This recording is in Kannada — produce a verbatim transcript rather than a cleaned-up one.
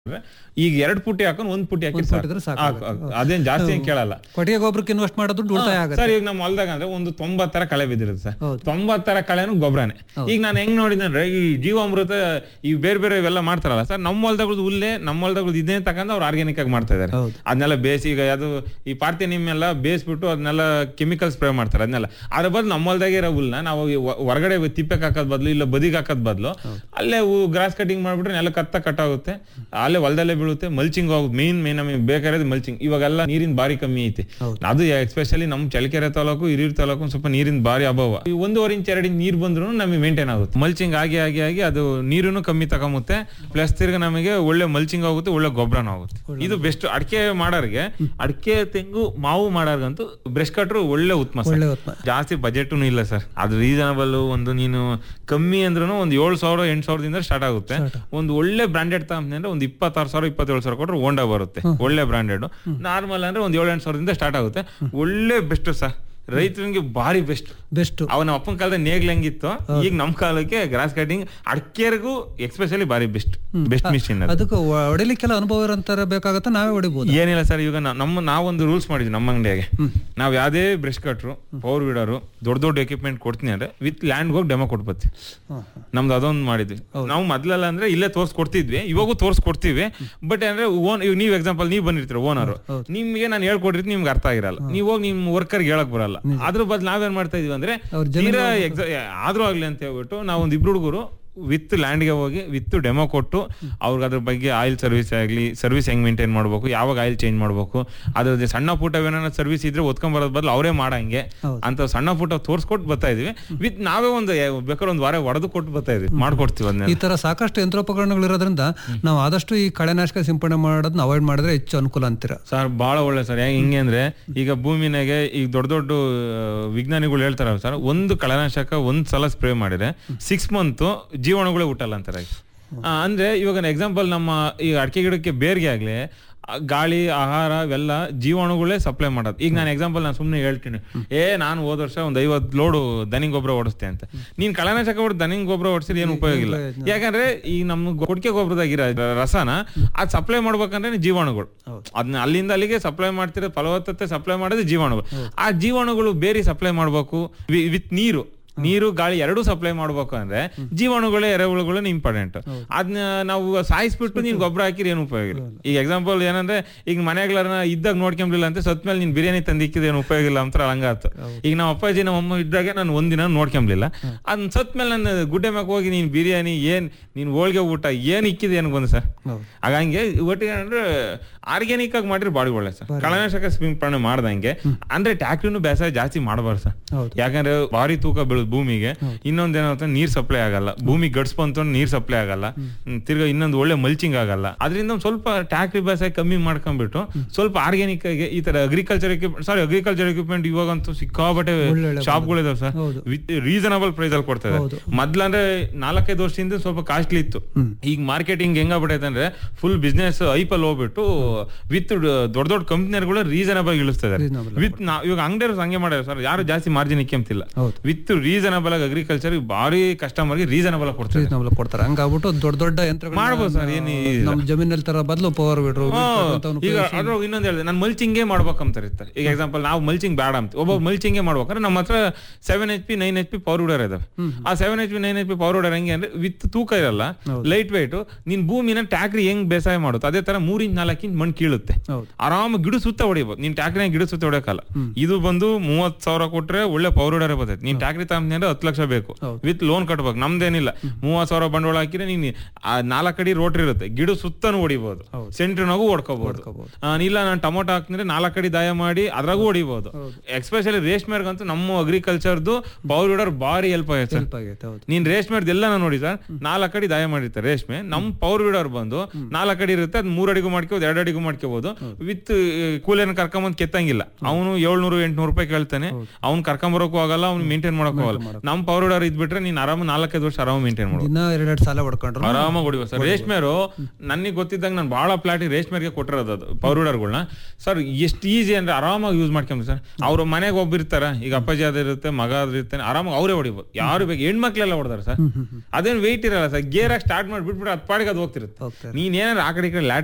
ಈಗ ಎರಡು ಪುಟ್ಟಿ ಹಾಕೊಂಡು ಒಂದ್ ಪುಟ್ಟಿ ಹಾಕಿದ್ರೆ ಅದೇನ್ ಜಾಸ್ತಿ ಏನ್ ಕೇಳಲ್ಲ. ಕೊಟ್ಟಿಗೆ ಗೊಬ್ಬರಕ್ಕೆ ಇನ್ವೆಸ್ಟ್ ಮಾಡೋದು ಉಳಿತಾಯ ಆಗುತ್ತೆ ಸರ್. ಈಗ ನಮ್ಮ ಹೊಲದಾಗ ಅಂದ್ರೆ ಒಂದು ತೊಂಬತ್ತರ ಕಳೆ ಬಿದ್ದಿರುತ್ತೆ ಸರ್. ತೊಂಬತ್ತರ ಕಳೆನು ಗೊಬ್ಬರನೇ. ಈಗ ನಾನು ಹೆಂಗ್ ನೋಡಿದ್ರೆ ಈ ಜೀವಾಮೃತ ಈ ಬೇರೆ ಬೇರೆ ಇವೆಲ್ಲ ಮಾಡ್ತಾರಲ್ಲ ಸರ್, ನಮ್ಮ ಹೊಲದಾಗ ಹುಲ್ಲೆ ನಮ್ಮ ಹೊಲದಾಗ ಇದೇ ತಗೊಂಡು ಅವ್ರು ಆರ್ಗ್ಯಾನಿಕ್ ಆಗಿ ಮಾಡ್ತಾ ಇದಾರೆ. ಅದನ್ನೆಲ್ಲ ಬೇಸಿ ಈಗ ಅದು ಈ ಪಾರ್ತಿ ನಿಮ್ಮೆಲ್ಲ ಬೇಯಿಸ್ಬಿಟ್ಟು ಅದನ್ನೆಲ್ಲ ಕೆಮಿಕಲ್ ಸ್ಪ್ರೇ ಮಾಡ್ತಾರೆ. ಅದನ್ನೆಲ್ಲ ಅದ್ರ ಬದಲು ನಮ್ಮ ಹೊಲದಾಗೆ ಇರೋ ಹುಲ್ನ ನಾವು ಹೊರಗಡೆ ತಿಪ್ಪೆಗೆ ಹಾಕೋದ್ ಬದಲು ಇಲ್ಲ ಬದಿಗೆ ಹಾಕೋದ್ ಬದಲು ಅಲ್ಲೇ ಗ್ರಾಸ್ ಕಟಿಂಗ್ ಮಾಡ್ಬಿಟ್ರೆ ನೆಲ ಕತ್ತ ಕಟ್ಟಾಗುತ್ತೆ, ಅಲ್ಲೇ ಹೊಲದಲ್ಲೇ ಬೀಳುತ್ತೆ. ಮಲ್ಚಿಂಗ್ ಹೋಗುತ್ತೆ. ಮೇನ್ ಮೇನ್ ನಮಗೆ ಬೇಕಾಗಿರೋದು ಮಲ್ಚಿಂಗ್. ಇವಾಗೆಲ್ಲ ನೀರಿನ ಬಾರಿ ಕಮ್ಮಿ ಐತಿ. ಅದು ಎಸ್ಪೆಷಲಿ ನಮ್ಮ ಚಳ್ಳಕೆರೆ ತಾಲೂಕು ಹಿರಿಯೂರು ತಾಲೂಕು ಸ್ವಲ್ಪ ನೀರಿನ ಬಾರಿ ಅಭಾವ. ಈ ಒಂದೂವರೆ ಇಂಚ್ ಎರಡು ಇಂಚ್ ನೀರು ಬಂದ್ರು ನಮಗೆ ಮೇಂಟೈನ್ ಆಗುತ್ತೆ. ಮಲ್ಚಿಂಗ್ ಆಗಿ ಆಗಿ ಆಗಿ ಅದು ನೀರನ್ನು ಕಮ್ಮಿ ತಗೊಂಬುತ್ತೆ. ಪ್ಲಸ್ ತಿರ್ಗ ನಮಗೆ ಒಳ್ಳೆ ಮಲ್ಚಿಂಗ್ ಆಗುತ್ತೆ, ಒಳ್ಳೆ ಗೊಬ್ಬರನೂ ಆಗುತ್ತೆ. ಇದು ಬೆಸ್ಟ್. ಅಡಿಕೆ ಮಾಡೋರಿಗೆ, ಅಡಿಕೆ ತೆಂಗು ಮಾವು ಮಾಡೋರ್ಗಂತೂ ಬ್ರಷ್ ಕಟ್ರು ಒಳ್ಳೆ ಉತ್ತಮ. ಜಾಸ್ತಿ ಬಜೆಟ್ ಇಲ್ಲ ಸರ್. ಅದು ರೀಸನಬಲ್. ಒಂದು ನೀನು ಕಮ್ಮಿ ಅಂದ್ರೂ ಒಂದು ಏಳು ಸಾವಿರ ಎಂಟು ಸಾವಿರದಿಂದ ಸ್ಟಾರ್ಟ್ ಆಗುತ್ತೆ. ಒಂದು ಒಳ್ಳೆ ಬ್ರಾಂಡೆಡ್ ತಗೊಂಡ್ರೆ ಒಂದು ಇಪ್ಪತ್ತಾರು ಸಾವಿರ ಇಪ್ಪತ್ತೇಳು ಸಾವಿರ ಕೊಟ್ರೆ ಹೋಂಡಾ ಬರುತ್ತೆ. ಒಳ್ಳೆ ಬ್ರಾಂಡೆಡ್. ನಾರ್ಮಲ್ ಅಂದ್ರೆ ಒಂದು ಏಳು ಎಂಟು ಸಾವಿರದಿಂದ ಸ್ಟಾರ್ಟ್ ಆಗುತ್ತೆ. ಒಳ್ಳೆ ಬೆಸ್ಟ್ ಸರ್. ರೈತರಿಗೆ ಬಾರಿ ಬೆಸ್ಟ್ ಬೆಸ್ಟ್ ಅವ ನಮ್ಮ ಅಪ್ಪನ ಕಾಲದ ನೇಗ್ಲ ಹೆಂಗಿತ್ತು, ಈಗ ನಮ್ ಕಾಲಕ್ಕೆ ಗ್ರಾಸ್ ಕಟಿಂಗ್ ಅಡಿಕೆರಿಗೂ ಎಸ್ಪೆಷಲಿ ಬಾರಿ ಬೆಸ್ಟ್ ಬೆಸ್ಟ್ ಮಿಷಿನ್. ಅದಕ್ಕೆ ಹೊಡಿಲಿಕ್ಕೆಲ್ಲ ಅನುಭವ ಇರೋಂತರ ಬೇಕಾಗತ್ತೆ, ನಾವೇ ಹೊಡಿಬಹುದು. ಏನಿಲ್ಲ ಸರ್. ಈಗ ನಮ್ಮ ನಾವೊಂದು ರೂಲ್ಸ್ ಮಾಡಿದ್ವಿ ನಮ್ಮ ಅಂಗಡಿಯಾಗೆ. ನಾವ್ ಯಾವ್ದೇ ಬ್ರಷ್ ಕಟ್ರು ಪವರ್ ವೀಡರು ದೊಡ್ಡ ದೊಡ್ಡ ಎಕ್ವಿಪ್ಮೆಂಟ್ ಕೊಡ್ತೀನಿ ಅಂದ್ರೆ ವಿತ್ ಲ್ಯಾಂಡ್ ಹೋಗಿ ಡೆಮೋ ಕೊಟ್ಬತ್ತಿ. ನಮ್ದು ಅದೊಂದು ಮಾಡಿದ್ವಿ ನಾವು. ಮೊದ್ಲೆಲ್ಲ ಅಂದ್ರೆ ಇಲ್ಲೇ ತೋರ್ಸ್ ಕೊಡ್ತಿದ್ವಿ, ಇವಾಗೂ ತೋರ್ಸ್ ಕೊಡ್ತೀವಿ. ಬಟ್ ಅಂದ್ರೆ ಓನ್ ನೀವ್ ಎಕ್ಸಾಂಪಲ್ ನೀವ್ ಬಂದಿರ್ತೀರ ಓನರ್, ನಿಮ್ಗೆ ನಾನು ಹೇಳ್ಕೊಟ್ಟಿರ್ತೀನಿ, ನಿಮ್ಗೆ ಅರ್ಥ ಆಗಿರಲ್ಲ. ನೀವ್ ಹೋಗಿ ನಿಮ್ ವರ್ಕರ್ ಹೇಳಕ್ ಬರಲ್ಲ. ಅದ್ರ ಬದ್ ನಾವೇನ್ ಮಾಡ್ತಾ ಇದೀವಿ ಅಂದ್ರೆ ತೀರಾ ಆದ್ರೂ ಆಗ್ಲಿ ಅಂತ ಹೇಳ್ಬಿಟ್ಟು ನಾವು ಒಂದ್ ಇಬ್ರು ಹುಡುಗರು ವಿತ್ ಲ್ಯಾಂಡ್ಗೆ ಹೋಗಿ ವಿತ್ ಡೆಮೋ ಕೊಟ್ಟು ಅವ್ರಿಗೆ ಅದ್ರ ಬಗ್ಗೆ ಆಯಿಲ್ ಸರ್ವಿಸ್ ಆಗಲಿ, ಸರ್ವಿಸ್ ಹೆಂಗ್ ಮೇಂಟೈನ್ ಮಾಡ್ಬೇಕು, ಯಾವಾಗ ಆಯಿಲ್ ಚೇಂಜ್ ಮಾಡ್ಬೇಕು, ಅದ್ರ ಸಣ್ಣ ಪುಟ್ಟ ಏನಾರ ಸರ್ವಿಸ್ ಇದ್ರೆ ಒತ್ಕೊಂಡ್ ಬರೋದ್ ಬದಲು ಅವರೇ ಮಾಡಂಗೆ ಅಂತ ಸಣ್ಣ ಪುಟ್ಟ ತೋರ್ಸ್ಕೊಟ್ಟು ಬರ್ತಾ ಇದೀವಿ. ವಿತ್ ನಾವೇ ಒಂದು ಬೇಕಾದ್ರೆ ಒಂದ್ ವಾರ ಹೊಡೆದು ಕೊಟ್ಟು ಬರ್ತಾ ಇದೀವಿ, ಮಾಡ್ಕೊಡ್ತೀವಿ. ಅದನ್ನ ಈ ತರ ಸಾಕಷ್ಟು ಯಂತ್ರೋಪಕರಣಗಳು ಇರೋದ್ರಿಂದ ನಾವು ಆದಷ್ಟು ಈ ಕಳೆನಾಶಕ ಸಿಂಪಡಣೆ ಮಾಡೋದನ್ನ ಅವಾಯ್ಡ್ ಮಾಡಿದ್ರೆ ಹೆಚ್ಚು ಅನುಕೂಲ ಅಂತೀರಾ ಸರ್? ಬಹಳ ಒಳ್ಳೆ ಸರ್. ಹೆಂಗೆ ಅಂದ್ರೆ ಈಗ ಭೂಮಿನಾಗೆ ಈಗ ದೊಡ್ಡ ದೊಡ್ಡ ವಿಜ್ಞಾನಿಗಳು ಹೇಳ್ತಾರ ಸರ್, ಒಂದು ಕಳೆನಾಶಕ ಒಂದ್ ಸಲ ಸ್ಪ್ರೇ ಮಾಡಿದ್ರೆ ಸಿಕ್ಸ್ ಮಂತ್ ಜೀವಾಣುಗಳೇ ಹುಟ್ಟಲ್ಲ ಅಂತಾರೆ. ಅಂದ್ರೆ ಇವಾಗ ಎಕ್ಸಾಂಪಲ್ ನಮ್ಮ ಈ ಅಡಿಕೆ ಗಿಡಕ್ಕೆ ಬೇರ್ಗೆ ಆಗ್ಲಿ ಗಾಳಿ ಆಹಾರ ಇವೆಲ್ಲ ಜೀವಾಣುಗಳೇ ಸಪ್ಲೈ ಮಾಡೋದು. ಈಗ ನಾನು ಎಕ್ಸಾಂಪಲ್ ನಾನು ಸುಮ್ಮನೆ ಹೇಳ್ತೀನಿ, ಏ ನಾನು ಹೋದ ವರ್ಷ ಒಂದ್ ಐವತ್ತು ಲೋಡು ದನಿ ಗೊಬ್ಬರ ಓಡಿಸ್ತೆ ಅಂತ. ನೀನ್ ಕಳೆನಾಶಕ ಹೊಡೆದು ದನಿ ಗೊಬ್ಬರ ಓಡಿಸಿದ್ರೆ ಏನು ಉಪಯೋಗ ಇಲ್ಲ. ಯಾಕಂದ್ರೆ ಈ ನಮ್ಮ ಕೊಟ್ಟಿಗೆ ಗೊಬ್ಬರದಾಗಿರೋ ರಸನ ಅದ್ ಸಪ್ಲೈ ಮಾಡ್ಬೇಕಂದ್ರೆ ಜೀವಾಣುಗಳು ಅದನ್ನ ಅಲ್ಲಿಂದ ಅಲ್ಲಿಗೆ ಸಪ್ಲೈ ಮಾಡ್ತಿರೋ ಫಲವತ್ತತೆ ಸಪ್ಲೈ ಮಾಡೋದು ಜೀವಾಣುಗಳು. ಆ ಜೀವಾಣುಗಳು ಬೇರೆ ಸಪ್ಲೈ ಮಾಡ್ಬೇಕು ವಿತ್ ನೀರು ನೀರು ಗಾಳಿ ಎರಡೂ ಸಪ್ಲೈ ಮಾಡ್ಬೇಕು ಅಂದ್ರೆ ಜೀವಾಣುಗಳೇ ಎರೆಹುಳುಗಳು ಇಂಪಾರ್ಟೆಂಟ್. ಅದನ್ನ ನಾವು ಸಾಯಿಸ್ಬಿಟ್ಟು ನೀನ್ ಗೊಬ್ಬರ ಹಾಕಿರಿ ಏನು ಉಪಯೋಗ ಇಲ್ಲ. ಈಗ ಎಕ್ಸಾಂಪಲ್ ಏನಂದ್ರೆ ಈಗ ಮನೆಗಳನ್ನ ಇದ್ದಾಗ ನೋಡ್ಕೊಂಬಿಲ್ಲ ಅಂತ ಸತ್ ಮೇಲೆ ನೀನ್ ಬಿರಿಯಾನಿ ತಂದಿಕ್ಕಿದ ಏನು ಉಪಯೋಗ ಇಲ್ಲ ಅಂತ ಹಂಗಾತು. ಈಗ ನಮ್ಮ ಅಪ್ಪಾಜಿ ನಮ್ಮ ಅಮ್ಮ ಇದ್ದಾಗ ನಾನು ಒಂದಿನ ನೋಡ್ಕೊಂಬಿಲ್ಲ, ಅದನ್ನ ಸತ್ ಮೇಲೆ ನನ್ನ ಗುಡ್ಡೆ ಮ್ಯಾಗ ಹೋಗಿ ನೀನ್ ಬಿರಿಯಾನಿ ಏನ್ ನೀನ್ ಹೋಳ್ಗೆ ಊಟ ಏನ್ ಇಕ್ಕಿದೆ ಏನ್ ಬಂದು ಸರ್. ಹಾಗಂಗೆ ಒಟ್ಟಿಗೆ ಅಂದ್ರೆ ಆರ್ಗ್ಯಾನಿಕ್ ಆಗಿ ಮಾಡಿದ್ರೆ ಬಾಡಿ ಒಳ್ಳೆ ಸರ್. ಕಳೆನಾಶಕ ಸಿಂಪಡಣೆ ಮಾಡ್ದಂಗೆ ಅಂದ್ರೆ ಟ್ಯಾಕ್ಟ್ರಿನೂ ಬೇಸಾಯ ಜಾಸ್ತಿ ಮಾಡಬಾರ್ದು ಸರ್. ಯಾಕಂದ್ರೆ ಭಾರಿ ತೂಕ ಬೀಳುದು ಭೂಮಿಗೆ. ಇನ್ನೊಂದ್ ಏನಾಗುತ್ತೆ, ನೀರ್ ಸಪ್ಲೈ ಆಗಲ್ಲ ಭೂಮಿ ಗಡ್ಸ್ಬಂತ ನೀರ್ ಸಪ್ಲೈ ಆಗಲ್ಲ. ತಿರ್ಗಾ ಇನ್ನೊಂದು ಒಳ್ಳೆ ಮಲ್ಚಿಂಗ್ ಆಗಲ್ಲ. ಅದರಿಂದ ಸ್ವಲ್ಪ ಟ್ಯಾಕ್ಟ್ರಿ ಬೇಸಾಯ ಕಮ್ಮಿ ಮಾಡ್ಕೊಂಡ್ಬಿಟ್ಟು ಸ್ವಲ್ಪ ಆರ್ಗ್ಯಾನಿಕ್ ಆಗಿ ಈ ತರ ಅಗ್ರಿಕಲ್ಚರ್ ಎಕ್ವಿಪ್ಮೆಂಟ್ ಸಾರಿ ಅಗ್ರಿಕಲ್ಚರ್ ಎಕ್ವಿಪ್ಮೆಂಟ್ ಇವಾಗಂತೂ ಸಿಕ್ಕಾಬಟ್ಟೆ ಶಾಪ್ಗಳಿದಾವೆ ಸರ್. ವಿತ್ ರೀಸನಬಲ್ ಪ್ರೈಸ್ ಅಲ್ಲಿ ಕೊಡ್ತಾ ಇದ್ದಾರೆ. ಮೊದ್ಲಂದ್ರೆ ನಾಲ್ಕೈದು ವರ್ಷದಿಂದ ಸ್ವಲ್ಪ ಕಾಸ್ಟ್ಲಿ ಇತ್ತು. ಈಗ ಮಾರ್ಕೆಟಿಂಗ್ ಹೆಂಗಾಗ್ಬಿಟ್ಟೈತೆ ಅಂದ್ರೆ ಫುಲ್ ಬಿಸ್ನೆಸ್ ಐಪಲ್ ಹೋಗ್ಬಿಟ್ಟು ವಿತ್ ದೊಡ್ಡ ದೊಡ್ಡ ಕಂಪ್ನಿಗಳು ರೀಸನಬಲ್ ಇಳಿಸ್ತಾ ಇದ್ದಾರೆ. ವಿತ್ ಇವಾಗ ಅಂಗಡಿಯವರು ಹಂಗೆ ಮಾಡ್ಯಾರ ಸರ್, ಯಾರು ಜಾಸ್ತಿ ಮಾರ್ಜಿನ್ ಇಕ್ಕೆಂತಿಲ್ಲ. ವಿತ್ ರೀಸನಬಲ್ ಆಗಿ ಅಗ್ರಿಕಲ್ಚರ್ ಭಾರಿ ಕಸ್ಟಮರ್ಗೆ ರೀಸನಬಲ್ ಕೊಡ್ತಾರೆ ಕೊಡ್ತಾರೆ ಹಂಗಾಗ್ಬಿಟ್ಟು ದೊಡ್ಡ ದೊಡ್ಡ ಯಂತ್ರ ಮಾಡ್ಬೋದು ಸರ್. ಏನಿ ನಮ್ಮ ಜಮೀನಲ್ಲಿ ತರ ಬದಲು ಪವರ್ ಬಿಡ್ರು. ಈಗ ಅದ್ರ ಇನ್ನೊಂದು ಹೇಳಿದೆ, ನಾನು ಮಲ್ಚಿಂಗೇ ಮಾಡ್ಬೇಕಂತ ಇರ್ತಾರೆ. ಈಗ ಎಕ್ಸಾಂಪಲ್ ನಾವು ಮಲ್ಚಿಂಗ್ ಬೇಡ ಅಂತ ಒಬ್ಬ ಮಲ್ಚಿಂಗೇ ಮಾಡ್ಬೇಕಾದ್ರೆ ನಮ್ಮ ಹತ್ರ seven H P nine H P power weeder ಇದಾವೆ. ಆ seven H P nine H P power weeder ಹೆಂಗೆ ಅಂದ್ರೆ ವಿತ್ ತೂಕ ಇರಲ್ಲ, ಲೈಟ್ ವೇಟ್. ನೀನ್ ಭೂಮಿನ ಟ್ಯಾಕ್ರಿ ಹೆಂಗ್ ಬೇಸಾಯ ಮಾಡುತ್ತೆ ಅದೇ ತರ ಮೂರ್ ಇಂಚ್ ನಾಲ್ಕು ಇಂಚ್ ಮಣ್ಣು ಕೀಳುತ್ತೆ. ಆರಾಮ ಗಿಡ ಸುತ್ತ ಹೊಡಿಬಹುದು. ನೀನ್ ಟ್ಯಾಕ್ರಿ ಗಿಡ ಸುತ್ತ ಹೊಡೆಯಕಲ್ಲ. ಇದು ಬಂದು ಮೂವತ್ ಸಾವಿರ ಕೊಟ್ರೆ ಒಳ್ಳೆ ಪವರ್ ವಿಡರ್ ಬರ್ತೈತೆ. ನೀನ್ ಟ್ಯಾಕ್ರಿ ತಗೊಂಡ್ರೆ ಹತ್ತು ಲಕ್ಷ ಬೇಕು, ವಿತ್ ಲೋನ್ ಕಟ್ಬೇಕು. ನಮ್ದೇನಿಲ್ಲ, ಮೂವತ್ ಸಾವಿರ ಬಂಡವಾಳ ಹಾಕಿದ್ರೆ ನೀನ್ ನಾಲ್ಕು ಅಡಿ ರೋಟ್ರಿ ಇರುತ್ತೆ, ಗಿಡ ಸುತ್ತನೂ ಹೊಡಿಬಹುದು, ಸೆಂಟ್ರಿನಾಗೂ ಹೊಡ್ಕೋಬಹುದು. ಇಲ್ಲ ನಾನು ಟೊಮೊಟೊ ಹಾಕಿದ್ರೆ ನಾಲ್ಕು ಅಡಿ ದಾಯ ಮಾಡಿ ಅದ್ರಾಗೂ ಹೊಡಿಬಹುದು. ಎಸ್ಪೆಷಲಿ ರೇಷ್ಮೆರ್ಗಂತೂ ನಮ್ಮ ಅಗ್ರಿಕಲ್ಚರ್ದು ಪವರ್ ವಿಡರ್ ಭಾರಿ ಹೆಲ್ಪ್ ಆಗೈತೆ. ನೀನ್ ರೇಷ್ಮೆರ್ದು ಎಲ್ಲ ನೋಡಿ ಸರ್, ನಾಲ್ಕು ಅಡಿ ದಾಯ ಮಾಡಿರ್ತಾರೆ ರೇಷ್ಮೆ. ನಮ್ ಪವರ್ ವಿಡರ್ ಬಂದು ನಾಲ್ಕು ಅಡಿ ಇರುತ್ತೆ, ಅದ್ ಮೂರ್ ಅಡಿಗೂ ಮಾಡ್ಕೋಬಹುದು, ಎರಡು ಅಡಿಗೂ ಮಾಡ್ಕೋಬಹುದು. ವಿತ್ ಕೂಲಿಯನ್ನ ಕರ್ಕೊಂಬಂದ್ ಕೆತ್ತಂಗಿಲ್ಲ. ಅವನು ಏಳ್ನೂರು ಎಂಟ್ನೂರು ರೂಪಾಯಿ ಕೇಳ್ತಾನೆ. ಅವ್ನು ಕರ್ಕೊಂಬರೋಕು ಆಗಲ್ಲ, ಅವ್ನು ಮೇಂಟೈನ್ ಮಾಡೋಕ್ಕೂ ಆಗಲ್ಲ. ಆಗಲ್ಲ. ನಮ್ ಪೌಡರ್ ಇದ್ಬಿಟ್ರೆ ನೀನ್ ಆರಾಮ ನಾಲ್ಕೈದು ವರ್ಷ ಆರಾಮ ಮೇಂಟೈನ್ ಮಾಡ್ಬೋದು. ದಿನ ಎರಡೆರಡು ಸಾಲ ಹೊಡ್ಕೊಂಡ್ರು ಆರಾಮಾಗಿ ಹೊಡಿಬೋದು ಸರ್. ರೇಷ್ಮೆರು ನನಗೆ ಗೊತ್ತಿದ್ದಂಗೆ ನಾನು ಬಹಳ ಪ್ಲಾಟಿ ರೇಷ್ಮೆಗೆ ಕೊಟ್ಟಿರೋದು ಅದು ಪೌಡರ್ಗಳನ್ನ ಸರ್. ಎಷ್ಟು ಈಸಿ ಅಂದ್ರೆ ಆರಾಮಾಗಿ ಯೂಸ್ ಮಾಡ್ಕೊಂಡ್ರು ಸರ್. ಅವ್ರ ಮನೆಗೆ ಒಬ್ಬಿರ್ತಾರ, ಈಗ ಅಪ್ಪಾಜಿ ಅದಿರುತ್ತೆ, ಮಗ ಅದಿರ್ತಾನೆ, ಆರಾಮಾಗಿ ಅವರೇ ಹೊಡಿಬೋದು. ಯಾರು ಬೇಕು, ಹೆಣ್ಮಕ್ಳೆಲ್ಲ ಹೊಡ್ದಾರ ಸರ್. ಅದೇನು ವೆಯ್ಟ್ ಇರಲ್ಲ ಸರ್. ಗೇರ್ ಆಗಿ ಸ್ಟಾರ್ಟ್ ಮಾಡಿ ಬಿಟ್ಬಿಟ್ರೆ ಅದ್ ಪಾಡಿಗೆ ಅದು ಹೋಗ್ತಿರುತ್ತೆ. ನೀನ್ ಏನಾದ್ರು ಆ ಕಡೆ ಈ ಕಡೆ